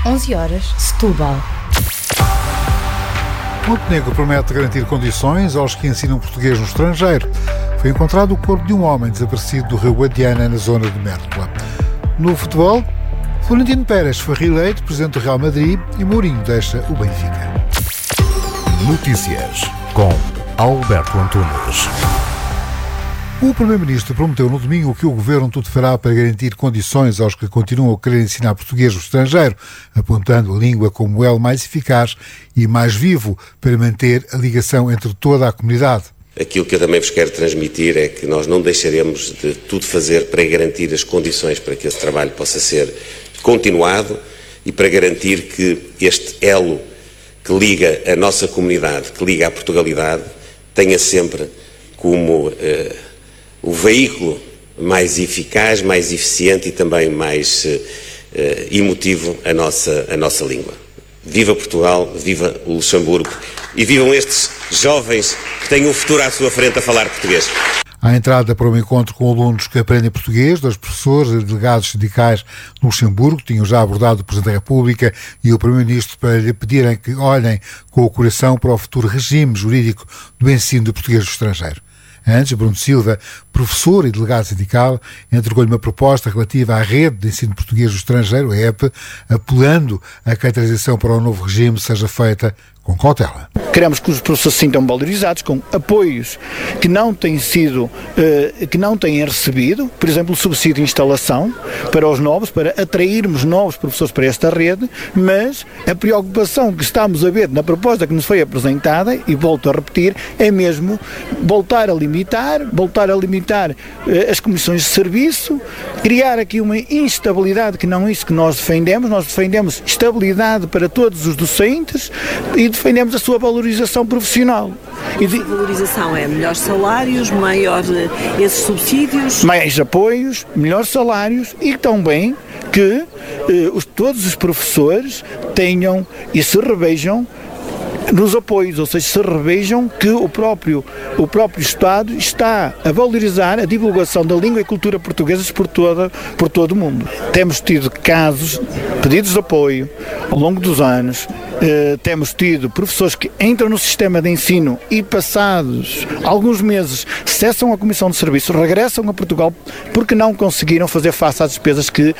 11h, Setúbal. Montenegro promete garantir condições aos que ensinam português no estrangeiro. Foi encontrado o corpo de um homem desaparecido do rio Guadiana, na zona de Mértola. No futebol, Florentino Pérez foi reeleito presidente do Real Madrid e Mourinho deixa o Benfica. Notícias com Alberto Antunes. O Primeiro-Ministro prometeu no domingo que o Governo tudo fará para garantir condições aos que continuam a querer ensinar português no estrangeiro, apontando a língua como o elo mais eficaz e mais vivo para manter a ligação entre toda a comunidade. Aquilo que eu também vos quero transmitir é que nós não deixaremos de tudo fazer para garantir as condições para que esse trabalho possa ser continuado e para garantir que este elo que liga a nossa comunidade, que liga a Portugalidade, tenha sempre como o veículo mais eficaz, mais eficiente e também mais emotivo a nossa língua. Viva Portugal, viva o Luxemburgo e vivam estes jovens que têm um futuro à sua frente a falar português. À entrada para um encontro com alunos que aprendem português, dois professores e delegados sindicais no Luxemburgo tinham já abordado o Presidente da República e o Primeiro-Ministro para lhe pedirem que olhem com o coração para o futuro regime jurídico do ensino do português do estrangeiro. Antes, Bruno Silva, professor e delegado sindical, entregou-lhe uma proposta relativa à rede de ensino português do estrangeiro, a EP, apelando a que a transição para o novo regime seja feita com cautela. Queremos que os professores se sintam valorizados com apoios que não têm recebido, por exemplo, o subsídio de instalação para os novos, para atrairmos novos professores para esta rede, mas a preocupação que estamos a ver na proposta que nos foi apresentada, e volto a repetir, é mesmo voltar a limitar as comissões de serviço, criar aqui uma instabilidade que não é isso que nós defendemos estabilidade para todos os docentes e defendemos a sua valorização profissional. A valorização é melhores salários, maior esses subsídios? Mais apoios, melhores salários e também que todos os professores tenham e se revejam nos apoios, ou seja, se revejam que o próprio Estado está a valorizar a divulgação da língua e cultura portuguesas por todo o mundo. Temos tido casos, pedidos de apoio ao longo dos anos. Temos tido professores que entram no sistema de ensino e passados alguns meses cessam a comissão de serviço, regressam a Portugal porque não conseguiram fazer face às despesas que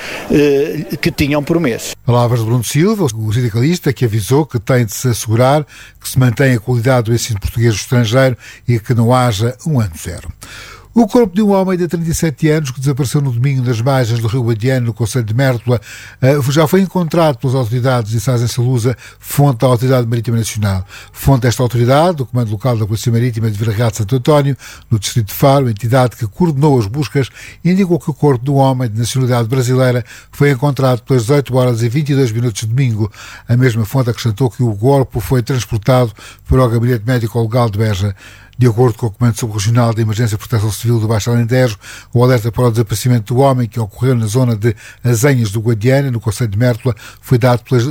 tinham por mês. Palavras de Bruno Silva, o sindicalista, que avisou que tem de se assegurar que se mantenha a qualidade do ensino português do estrangeiro e que não haja um ano zero. O corpo de um homem de 37 anos que desapareceu no domingo nas margens do rio Guadiana, no concelho de Mértola, já foi encontrado pelas autoridades de Sás em Salusa, fonte da Autoridade Marítima Nacional. Fonte desta autoridade, o Comando Local da Polícia Marítima de Vila Real de Santo António, no distrito de Faro, a entidade que coordenou as buscas, indicou que o corpo de um homem de nacionalidade brasileira foi encontrado pelas 18h22 de domingo. A mesma fonte acrescentou que o corpo foi transportado para o Gabinete Médico-Legal de Beja. De acordo com o Comando Subregional de Emergência e Proteção Civil do Baixo Alentejo, o alerta para o desaparecimento do homem, que ocorreu na zona de Azenhas do Guadiana, no concelho de Mértola, foi dado pelas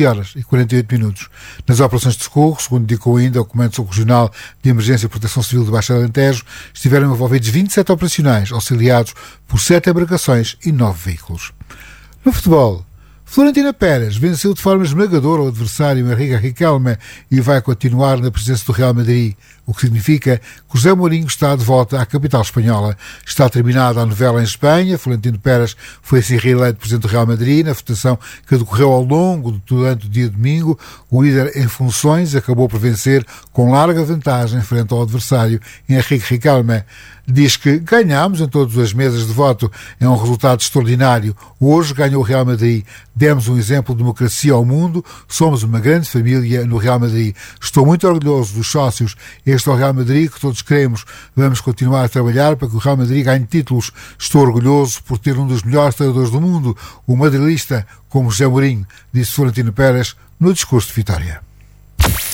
12h48. Nas operações de socorro, segundo indicou ainda o Comando Subregional de Emergência e Proteção Civil do Baixo Alentejo, estiveram envolvidos 27 operacionais, auxiliados por 7 embarcações e 9 veículos. No futebol, Florentino Pérez venceu de forma esmagadora o adversário Henrique Riquelme e vai continuar na presença do Real Madrid, o que significa que José Mourinho está de volta à capital espanhola. Está terminada a novela em Espanha. Florentino Pérez foi assim reeleito presidente do Real Madrid na votação que decorreu ao longo durante o dia de domingo. O líder em funções acabou por vencer com larga vantagem frente ao adversário Henrique Riquelme. Diz que ganhámos em todas as mesas de voto. É um resultado extraordinário. Hoje ganhou o Real Madrid. Demos um exemplo de democracia ao mundo. Somos uma grande família no Real Madrid. Estou muito orgulhoso dos sócios. Este é o Real Madrid que todos queremos. Vamos continuar a trabalhar para que o Real Madrid ganhe títulos. Estou orgulhoso por ter um dos melhores treinadores do mundo, o madrilista, como José Mourinho, disse Florentino Pérez no discurso de vitória.